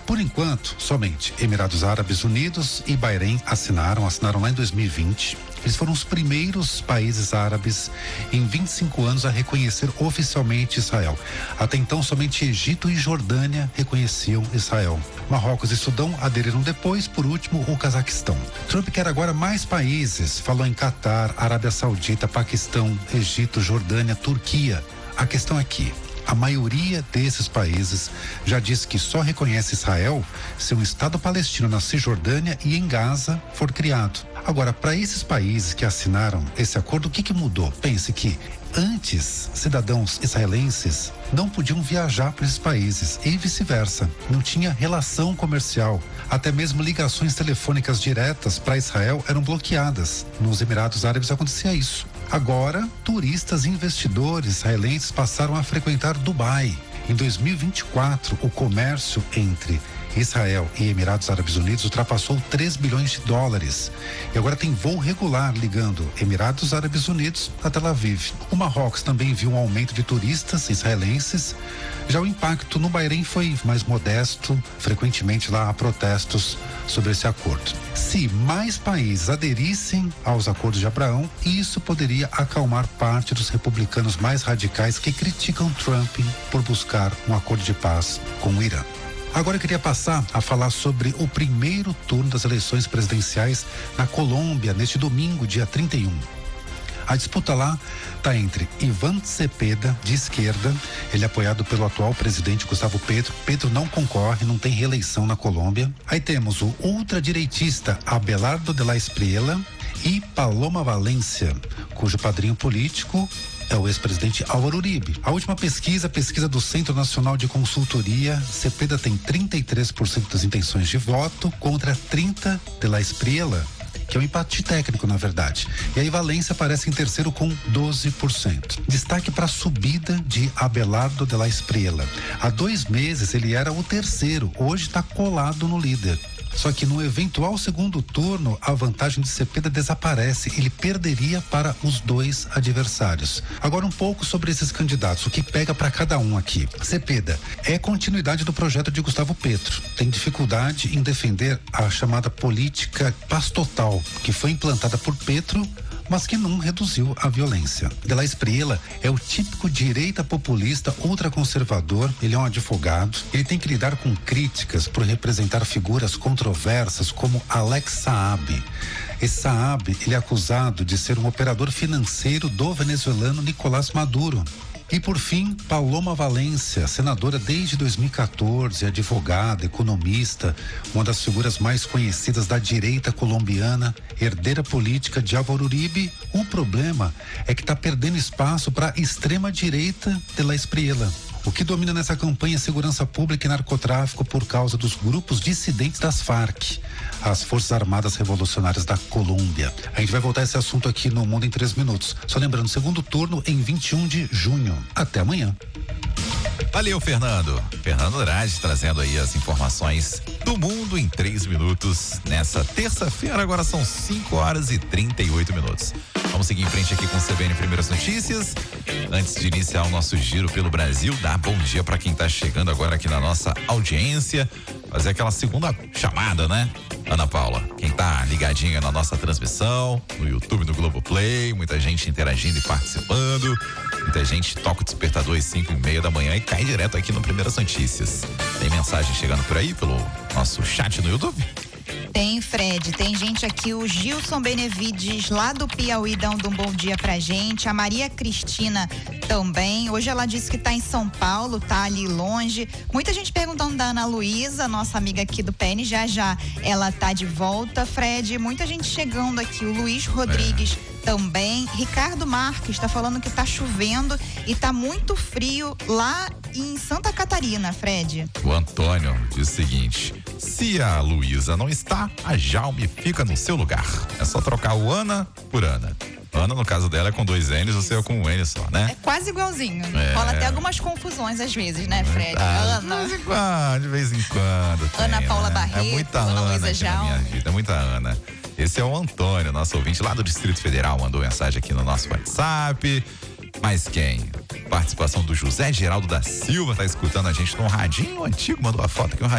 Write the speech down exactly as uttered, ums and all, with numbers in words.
Por enquanto, somente Emirados Árabes Unidos e Bahrein assinaram, assinaram lá em dois mil e vinte. Eles foram os primeiros países árabes em vinte e cinco anos a reconhecer oficialmente Israel. Até então, somente Egito e Jordânia reconheciam Israel. Marrocos e Sudão aderiram depois, por último, o Cazaquistão. Trump quer agora mais países, falou em Catar, Arábia Saudita, Paquistão, Egito, Jordânia, Turquia. A questão é que a maioria desses países já disse que só reconhece Israel se um Estado palestino na Cisjordânia e em Gaza for criado. Agora, para esses países que assinaram esse acordo, o que que mudou? Pense que antes, cidadãos israelenses não podiam viajar para esses países e vice-versa. Não tinha relação comercial. Até mesmo ligações telefônicas diretas para Israel eram bloqueadas. Nos Emirados Árabes acontecia isso. Agora, turistas e investidores israelenses passaram a frequentar Dubai. Em dois mil e vinte e quatro, o comércio entre Israel e Emirados Árabes Unidos ultrapassou três bilhões de dólares. E agora tem voo regular ligando Emirados Árabes Unidos a Tel Aviv. O Marrocos também viu um aumento de turistas israelenses. Já o impacto no Bahrein foi mais modesto. Frequentemente lá há protestos sobre esse acordo. Se mais países aderissem aos acordos de Abraão, isso poderia acalmar parte dos republicanos mais radicais que criticam Trump por buscar um acordo de paz com o Irã. Agora eu queria passar a falar sobre o primeiro turno das eleições presidenciais na Colômbia, neste domingo, dia trinta e um. A disputa lá está entre Ivan Cepeda, de esquerda, ele é apoiado pelo atual presidente Gustavo Petro. Petro não concorre, não tem reeleição na Colômbia. Aí temos o ultradireitista Abelardo de la Espriella e Paloma Valencia, cujo padrinho político é o ex-presidente Álvaro Uribe. A última pesquisa, a pesquisa do Centro Nacional de Consultoria, Cepeda tem trinta e três por cento das intenções de voto contra trinta por cento de la Espriella, que é um empate técnico, na verdade. E aí Valência aparece em terceiro com doze por cento. Destaque para a subida de Abelardo de la Espriella. Há dois meses ele era o terceiro, hoje está colado no líder. Só que no eventual segundo turno, a vantagem de Cepeda desaparece. Ele perderia para os dois adversários. Agora um pouco sobre esses candidatos, o que pega para cada um aqui. Cepeda é continuidade do projeto de Gustavo Petro. Tem dificuldade em defender a chamada política paz total, que foi implantada por Petro, mas que não reduziu a violência. De la Espriella é o típico direita populista ultraconservador. Ele é um advogado, ele tem que lidar com críticas por representar figuras controversas como Alex Saab. Esse Saab, ele é acusado de ser um operador financeiro do venezuelano Nicolás Maduro. E por fim, Paloma Valencia, senadora desde dois mil e quatorze, advogada, economista, uma das figuras mais conhecidas da direita colombiana, herdeira política de Álvaro Uribe. O problema é que está perdendo espaço para a extrema direita de la Espriella. O que domina nessa campanha é segurança pública e narcotráfico por causa dos grupos dissidentes das Farc, as Forças Armadas Revolucionárias da Colômbia. A gente vai voltar a esse assunto aqui no Mundo em três minutos. Só lembrando, segundo turno em vinte e um de junho. Até amanhã. Valeu, Fernando. Fernando Andrade trazendo aí as informações do Mundo em três minutos nessa terça-feira. Agora são cinco horas e trinta e oito minutos. Vamos seguir em frente aqui com o C B N Primeiras Notícias. Antes de iniciar o nosso giro pelo Brasil, dar bom dia para quem tá chegando agora aqui na nossa audiência. Fazer aquela segunda chamada, né? Ana Paula, quem tá ligadinha na nossa transmissão, no YouTube, no Globoplay, muita gente interagindo e participando. Muita gente toca o despertador às cinco e meia da manhã e cai direto aqui no Primeiras Notícias. Tem mensagem chegando por aí pelo nosso chat no YouTube? Tem, Fred, tem gente aqui, o Gilson Benevides lá do Piauí dando um bom dia pra gente, a Maria Cristina também, hoje ela disse que tá em São Paulo, tá ali longe, muita gente perguntando da Ana Luísa, nossa amiga aqui do P N, já já ela tá de volta, Fred, muita gente chegando aqui, o Luiz Rodrigues é. também, Ricardo Marques tá falando que tá chovendo e tá muito frio lá em Santa Catarina, Fred. O Antônio diz o seguinte: se a Luísa não está, a Jaume fica no seu lugar. É só trocar o Ana por Ana. Ana, no caso dela, é com dois N's, o seu é com um N só, né? É quase igualzinho. É. Rola até algumas confusões às vezes, né, Fred? Ah, Ana. De vez em quando, de vez em quando. Ana tem, Paula né? Barreto, É muita Ana Ana Luísa aqui na minha Jaume. vida, é muita Ana. Esse é o Antônio, nosso ouvinte lá do Distrito Federal, mandou mensagem aqui no nosso WhatsApp. Mas quem? Participação do José Geraldo da Silva, tá escutando a gente num radinho antigo, mandou a foto aqui, um radinho